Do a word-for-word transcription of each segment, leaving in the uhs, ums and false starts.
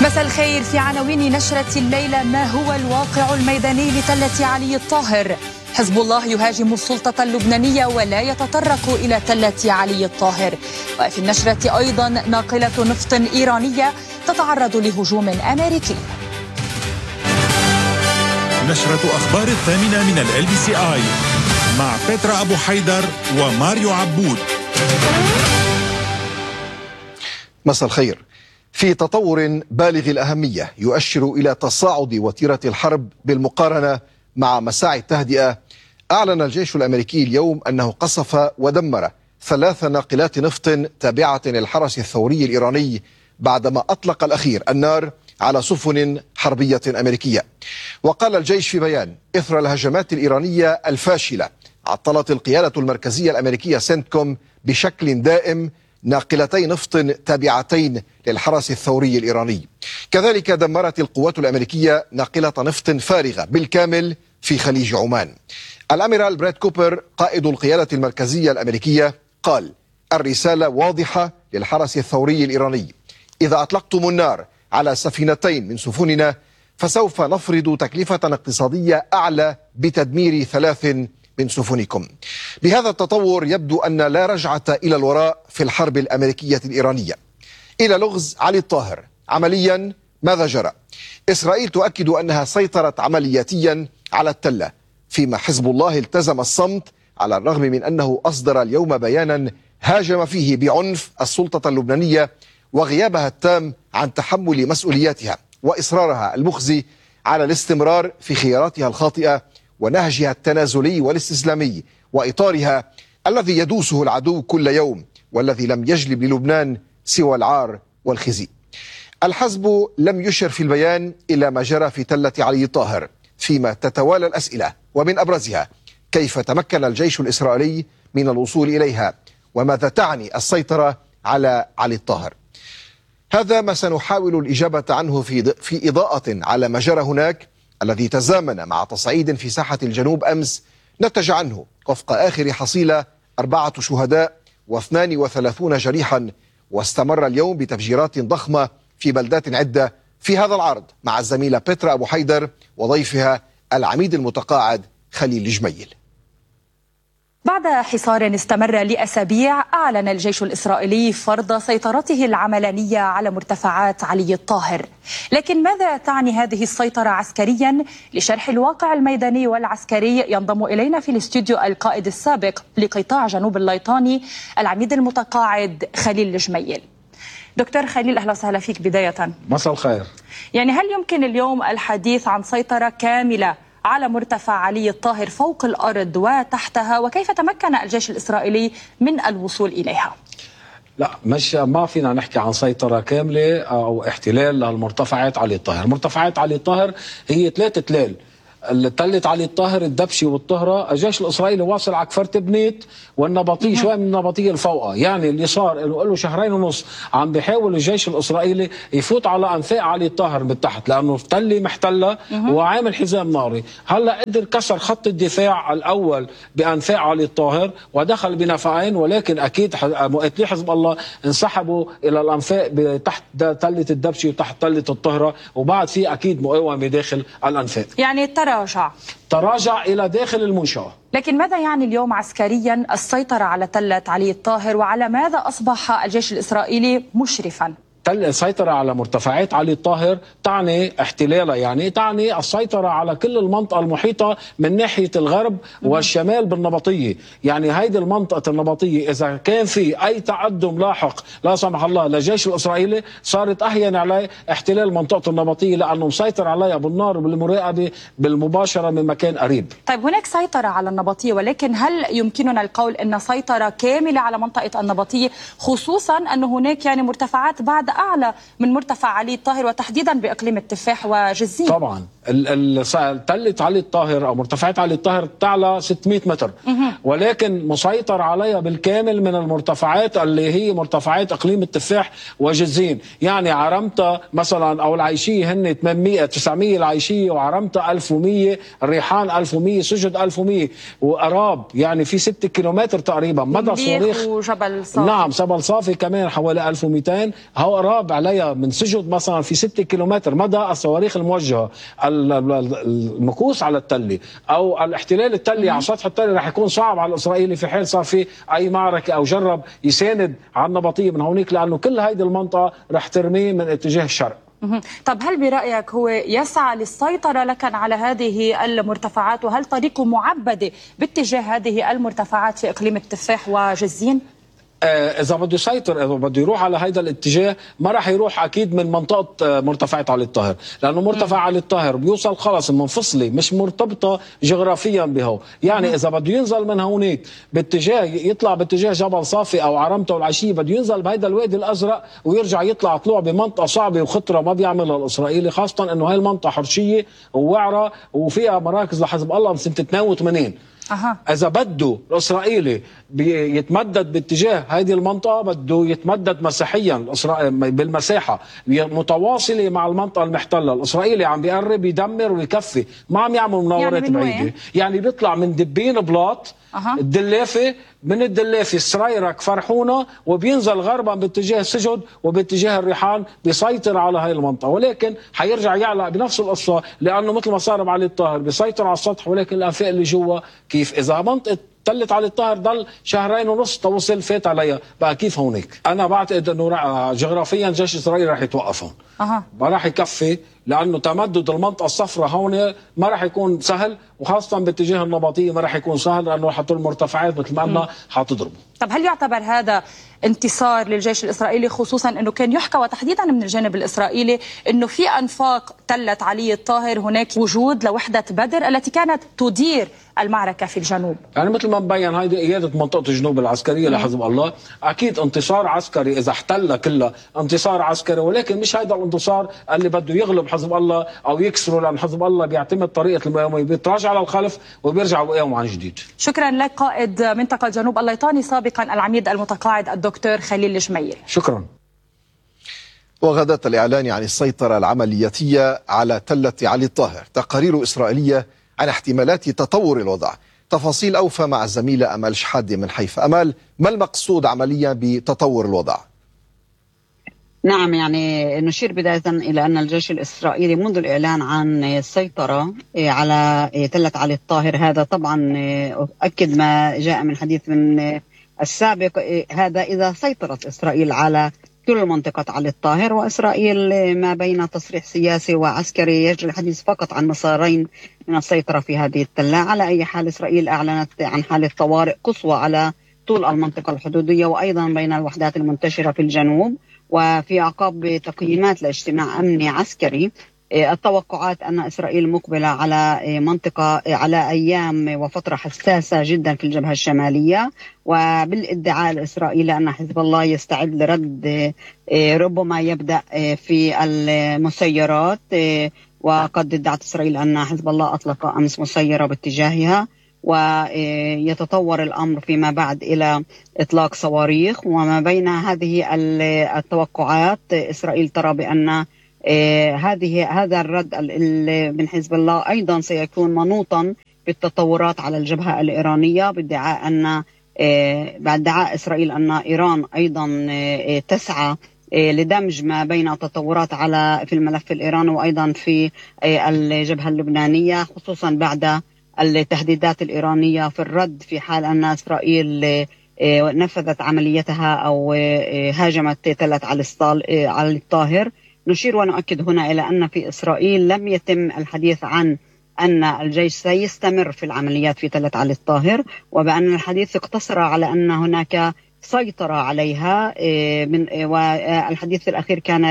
مساء الخير. في عناوين نشرة الليلة: ما هو الواقع الميداني لتلة علي الطاهر؟ حزب الله يهاجم السلطة اللبنانية ولا يتطرق إلى تلة علي الطاهر. وفي النشرة أيضا: ناقلة نفط إيرانية تتعرض لهجوم أمريكي. نشرة أخبار الثامنة من ال بي سي آي مع بيترا أبو حيدر وماريو عبود. مساء الخير. في تطور بالغ الأهمية يؤشر إلى تصاعد وتيرة الحرب بالمقارنة مع مساعي التهدئة، أعلن الجيش الأمريكي اليوم أنه قصف ودمر ثلاث ناقلات نفط تابعة للحرس الثوري الإيراني بعدما أطلق الأخير النار على سفن حربية أمريكية. وقال الجيش في بيان: إثر الهجمات الإيرانية الفاشلة عطلت القيادة المركزية الأمريكية سنتكوم بشكل دائم ناقلتي نفط تابعتين للحرس الثوري الإيراني. كذلك دمرت القوات الأمريكية ناقلة نفط فارغة بالكامل في خليج عمان. الأميرال براد كوبر قائد القيادة المركزية الأمريكية قال: الرسالة واضحة للحرس الثوري الإيراني، إذا أطلقتم النار على سفينتين من سفننا فسوف نفرض تكلفة اقتصادية أعلى بتدمير ثلاث من سفنكم. بهذا التطور يبدو أن لا رجعة إلى الوراء في الحرب الأمريكية الإيرانية. إلى لغز علي الطاهر، عمليا ماذا جرى؟ إسرائيل تؤكد أنها سيطرت عملياتيا على التلة، فيما حزب الله التزم الصمت على الرغم من أنه أصدر اليوم بيانا هاجم فيه بعنف السلطة اللبنانية وغيابها التام عن تحمل مسؤولياتها وإصرارها المخزي على الاستمرار في خياراتها الخاطئة ونهجها التنازلي والاستسلامي وإطارها الذي يدوسه العدو كل يوم والذي لم يجلب للبنان سوى العار والخزي. الحزب لم يشر في البيان إلى ما جرى في تلة علي الطاهر، فيما تتوالى الأسئلة ومن أبرزها: كيف تمكن الجيش الإسرائيلي من الوصول إليها؟ وماذا تعني السيطرة على علي الطاهر؟ هذا ما سنحاول الإجابة عنه في في إضاءة على ما جرى هناك، الذي تزامن مع تصعيد في ساحة الجنوب أمس نتج عنه وفق آخر حصيلة أربعة شهداء واثنان وثلاثون جريحا، واستمر اليوم بتفجيرات ضخمة في بلدات عدة. في هذا العرض مع الزميلة بيترا أبو حيدر وضيفها العميد المتقاعد خليل جميل. بعد حصار استمر لأسابيع، أعلن الجيش الإسرائيلي فرض سيطرته العملانية على مرتفعات علي الطاهر. لكن ماذا تعني هذه السيطرة عسكريا؟ لشرح الواقع الميداني والعسكري ينضم إلينا في الاستوديو القائد السابق لقطاع جنوب الليطاني العميد المتقاعد خليل جميل. دكتور خليل، أهلا وسهلا فيك. بداية مساء الخير. يعني هل يمكن اليوم الحديث عن سيطرة كاملة على مرتفع علي الطاهر فوق الأرض وتحتها، وكيف تمكن الجيش الإسرائيلي من الوصول إليها؟ لا، مش ما فينا نحكي عن سيطرة كاملة أو احتلال للمرتفعات علي الطاهر. مرتفعات علي الطاهر هي ثلاثة تلال: تلة علي الطاهر، الدبشي والطهرة. الجيش الإسرائيلي واصل على كفر بنيت والنبطية، شوي من النبطية الفوقة. يعني اللي صار له له شهرين ونص عم بيحاول الجيش الإسرائيلي يفوت على أنفاق علي الطاهر من تحت، لأنه التلة محتلة وعامل حزام ناري. هلا قدر كسر خط الدفاع الأول بأنفاق علي الطاهر ودخل بنفعين، ولكن أكيد مقاتلي حزب الله انسحبوا إلى الأنفاق تحت تلة الدبشي وتحت تلة الطهرة، وبعد في أكيد مقاومة داخل الأنفاق. يعني ترى تراجع تراجع إلى داخل المنشأة. لكن ماذا يعني اليوم عسكريا السيطرة على تلة علي الطاهر، وعلى ماذا أصبح الجيش الإسرائيلي مشرفا؟ السيطرة على مرتفعات علي الطاهر تعني احتلالها، يعني تعني السيطرة على كل المنطقة المحيطة من ناحية الغرب والشمال بالنبطية. يعني هيدي المنطقة النبطية إذا كان في أي تقدم لاحق لا سمح الله للجيش الإسرائيلي، صارت أهين عليه احتلال منطقة النبطية، لأنه مسيطر عليها بالنار وبالمراقبة بالمباشرة من مكان قريب. طيب، هناك سيطرة على النبطية، ولكن هل يمكننا القول أن سيطرة كاملة على منطقة النبطية، خصوصا أن هناك يعني مرتفعات بعد أعلى من مرتفع علي الطاهر وتحديدا بإقليم التفاح وجزين؟ طبعا تلة علي الطاهر او مرتفعات علي الطاهر تعلى ستمئة متر، ولكن مسيطر عليها بالكامل من المرتفعات اللي هي مرتفعات اقليم التفاح وجزين. يعني عرمتها مثلا او العيشيه هن ثمانمئة تسعمئة، العيشيه وعرمتها ألف ومئة، الريحان ألف ومئة، سجد ألف ومئة، وقراب يعني في ستة كيلومتر تقريبا مدى صواريخ. وجبل صافي نعم جبل صافي كمان حوالي ألف ومئتين، هو قراب عليها من سجد مثلا في ستة كيلومتر مدى الصواريخ الموجهه. المكوس على التله او الاحتلال التلي على سطح التله رح يكون صعب على الاسرائيلي في حال صار في اي معركه او جرب يساند على النبطيه من هونيك، لانه كل هيدي المنطقه رح ترميه من اتجاه الشرق. طب هل برأيك هو يسعى للسيطرة لكن على هذه المرتفعات، وهل طريقه معبدة باتجاه هذه المرتفعات في إقليم التفاح وجزين؟ إذا بده يسيطر، إذا بده يروح على هذا الاتجاه ما راح يروح أكيد من منطقة مرتفعات علي الطاهر، لأنه مرتفع علي الطاهر بيوصل خلص منفصلة مش مرتبطة جغرافيا بهو. يعني إذا بده ينزل من هونيك باتجاه يطلع باتجاه جبل صافي أو عرمته والعشية، بده ينزل بهيدا الوادي الأزرق ويرجع يطلع طلوع بمنطقة صعبة وخطرة ما بيعملها الإسرائيلي، خاصة إنه هاي المنطقة حرشية ووعرة وفيها مراكز لحزب الله من سنة اثنين وثمانين. أها. إذا بده الإسرائيلي يتمدد باتجاه هذه المنطقة بده يتمدد مساحيا بالمساحة متواصلة مع المنطقة المحتلة. الإسرائيلي عم بيقرب يدمر ويكفي، ما عم يعمل مناورات يعني بعيدة. يعني بيطلع من دبين بلاط أه. الدلافة، من الدلافة سريرك فرحونة، وبينزل غربا باتجاه سجد وباتجاه الريحان، بيسيطر على هاي المنطقة. ولكن حيرجع يعلق بنفس القصة، لأنه مثل ما صار بعلي الطاهر بيسيطر على السطح، ولكن الأنفاق اللي جوا كيف؟ إذا منطقة تلت علي الطاهر ضل شهرين ونص توصل فات عليها، بقى كيف هونيك؟ أنا بعتقد إنه جغرافيا جيش إسرائيل رح يتوقف هون. أه. ما رح يكفي، لأنه تمدد المنطقة الصفراء هون ما رح يكون سهل، وخاصة باتجاه النبطية ما رح يكون سهل، لأنه حتى المرتفعات مثل ما قلنا حتضربه. طب هل يعتبر هذا انتصار للجيش الإسرائيلي، خصوصا أنه كان يحكى وتحديدا من الجانب الإسرائيلي أنه في أنفاق تلة علي الطاهر هناك وجود لوحدة بدر التي كانت تدير المعركة في الجنوب؟ يعني مثل ما مبين هيدي قيادة منطقة الجنوب العسكرية لحزب الله، أكيد انتصار عسكري إذا احتل كلها انتصار عسكري، ولكن مش هيدا الانتصار اللي بده يغلب حزب الله أو يكسره، لأن حزب الله بيعتمد طريقة المقاومة، بيتراجع على الخلف وبيرجع ويقاوم عن جديد. شكرا لك قائد منطقة جنوب الليطاني سابقا العميد المتقاعد الدكتور خليل الجميل. شكرا. وغداة الإعلان عن السيطرة العملياتية على تلة علي الطاهر تقارير إسرائيلية عن احتمالات تطور الوضع. تفاصيل أوفى مع الزميلة أمال شحادة من حيفا. أمال، ما المقصود عمليا بتطور الوضع؟ نعم، يعني نشير بداية إلى أن الجيش الإسرائيلي منذ الإعلان عن السيطرة على تلة علي الطاهر، هذا طبعا أكد ما جاء من حديث من السابق، هذا إذا سيطرت إسرائيل على كل منطقة علي الطاهر. وإسرائيل ما بين تصريح سياسي وعسكري يجري الحديث فقط عن مسارين من السيطرة في هذه التلة. على أي حال إسرائيل أعلنت عن حالة طوارئ قصوى على طول المنطقة الحدودية وأيضا بين الوحدات المنتشرة في الجنوب. وفي أعقاب تقييمات لاجتماع أمني عسكري، التوقعات أن إسرائيل مقبلة على منطقة على أيام وفترة حساسة جدا في الجبهة الشمالية، وبالادعاء الإسرائيلي أن حزب الله يستعد لرد ربما يبدأ في المسيرات. وقد ادعت إسرائيل أن حزب الله أطلق أمس مسيرة باتجاهها، ويتطور الأمر فيما بعد إلى إطلاق صواريخ. وما بين هذه التوقعات إسرائيل ترى بأن هذه هذا الرد من حزب الله أيضا سيكون منوطا بالتطورات على الجبهة الإيرانية، بادعاء أن بادعاء إسرائيل أن إيران أيضا تسعى لدمج ما بين التطورات على في الملف الإيراني وأيضا في الجبهة اللبنانية، خصوصا بعد التهديدات الإيرانية في الرد في حال أن إسرائيل نفذت عمليتها أو هاجمت تلة علي الطاهر. نشير ونؤكد هنا إلى أن في إسرائيل لم يتم الحديث عن أن الجيش سيستمر في العمليات في تلة علي الطاهر، وبأن الحديث اقتصر على أن هناك سيطرة عليها. والحديث الأخير كان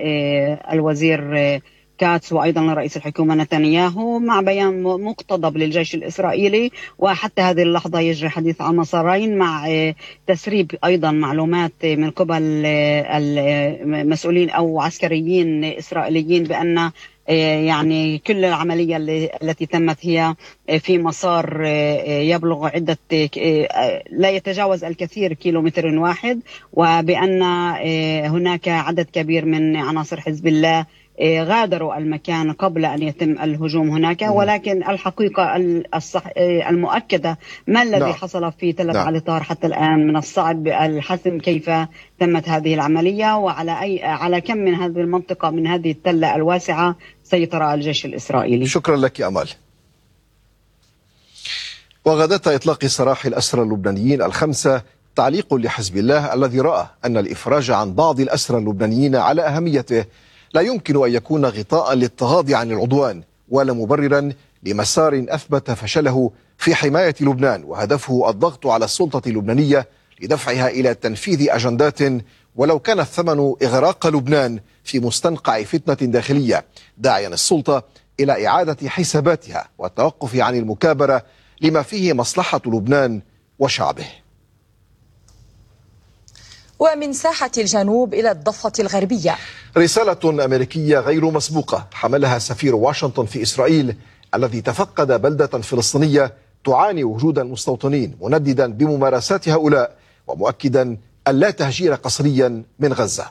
للوزير كاتس وأيضا رئيس الحكومة نتنياهو مع بيان مقتضب للجيش الإسرائيلي. وحتى هذه اللحظة يجري حديث عن مسارين مع تسريب أيضا معلومات من قبل المسؤولين أو عسكريين إسرائيليين بأن يعني كل العملية التي تمت هي في مسار يبلغ عدة لا يتجاوز الكثير كيلومتر واحد، وبأن هناك عدد كبير من عناصر حزب الله غادروا المكان قبل أن يتم الهجوم هناك. ولكن الحقيقة الصح المؤكدة ما الذي نعم. حصل في تلة نعم. علي طاهر حتى الآن من الصعب الحسم كيف تمت هذه العملية، وعلى أي على كم من هذه المنطقة من هذه التلة الواسعة سيطر الجيش الإسرائيلي. شكرا لك أمال. وغداة إطلاق سراح الأسرى اللبنانيين الخمسة تعليق لحزب الله الذي رأى أن الإفراج عن بعض الأسرى اللبنانيين على أهميته لا يمكن أن يكون غطاء للتغاضي عن العدوان ولا مبررا لمسار أثبت فشله في حماية لبنان وهدفه الضغط على السلطة اللبنانية لدفعها إلى تنفيذ أجندات ولو كان الثمن إغراق لبنان في مستنقع فتنة داخلية، داعيا السلطة إلى إعادة حساباتها والتوقف عن المكابرة لما فيه مصلحة لبنان وشعبه. ومن ساحة الجنوب إلى الضفة الغربية، رسالة أمريكية غير مسبوقة حملها سفير واشنطن في إسرائيل الذي تفقد بلدة فلسطينية تعاني وجود المستوطنين، منددا بممارسات هؤلاء ومؤكدا أن لا تهجير قسريا من غزة.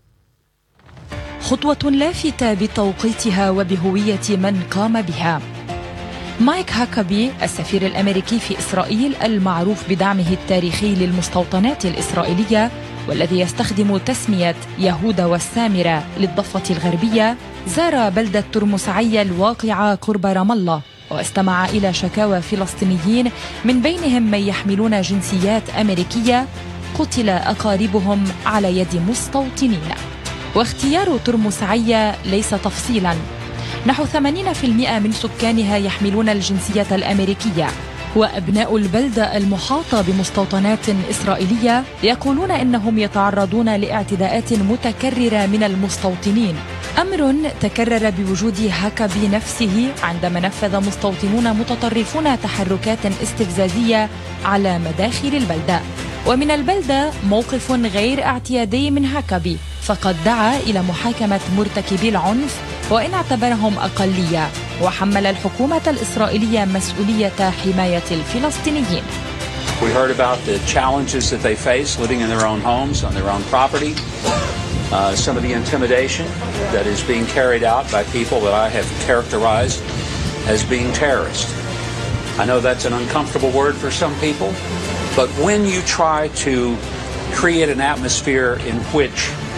خطوة لافتة بتوقيتها وبهوية من قام بها. مايك هاكابي السفير الأمريكي في إسرائيل المعروف بدعمه التاريخي للمستوطنات الإسرائيلية والذي يستخدم تسمية يهودا والسامرة للضفة الغربية، زار بلدة ترمس عيا الواقعة قرب رام الله واستمع إلى شكاوى فلسطينيين من بينهم من يحملون جنسيات أمريكية قتل أقاربهم على يد مستوطنين. واختيار ترمس عيا ليس تفصيلا، نحو ثمانين بالمئة من سكانها يحملون الجنسية الأمريكية، وأبناء البلدة المحاطة بمستوطنات إسرائيلية يقولون إنهم يتعرضون لاعتداءات متكررة من المستوطنين، أمر تكرر بوجود هاكابي نفسه عندما نفذ مستوطنون متطرفون تحركات استفزازية على مداخل البلدة. ومن البلدة موقف غير اعتيادي من هاكابي، فقد دعا إلى محاكمة مرتكبي العنف وإن اعتبرهم أقلية، وحمل الحكومة الإسرائيلية مسؤولية حماية الفلسطينيين. We heard about the challenges that they face living in their own homes, on their own property, uh, some of the intimidation that is being carried out by people that I have characterized as being terrorists. I know that's an uncomfortable word for some people, but when you try to create an atmosphere in which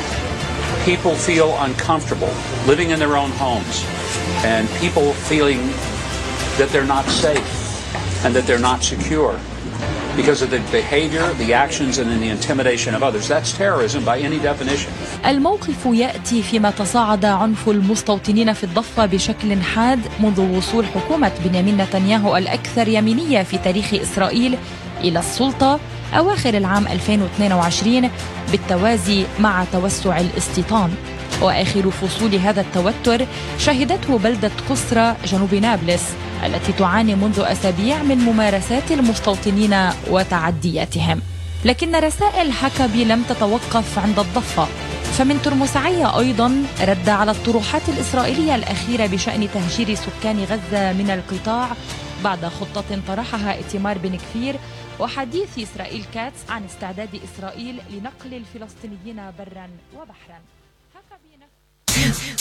people feel uncomfortable living in their own homes and people feeling that they're not safe and that they're not secure because of the behavior, the actions and the intimidation of others, that's terrorism by any definition. الموقف يأتي فيما تصاعد عنف المستوطنين في الضفة بشكل حاد منذ وصول حكومة بنيامين نتنياهو الأكثر يمينية في تاريخ إسرائيل إلى السلطة أواخر العام ألفين واثنين وعشرين بالتوازي مع توسع الاستيطان. وآخر فصول هذا التوتر شهدته بلدة قسرة جنوب نابلس التي تعاني منذ أسابيع من ممارسات المستوطنين وتعدياتهم. لكن رسائل هاكابي لم تتوقف عند الضفة، فمن ترمس عيا أيضا رد على الطروحات الإسرائيلية الأخيرة بشأن تهجير سكان غزة من القطاع بعد خطة طرحها إتمار بن كفير وحديث إسرائيل كاتس عن استعداد إسرائيل لنقل الفلسطينيين برا وبحرا.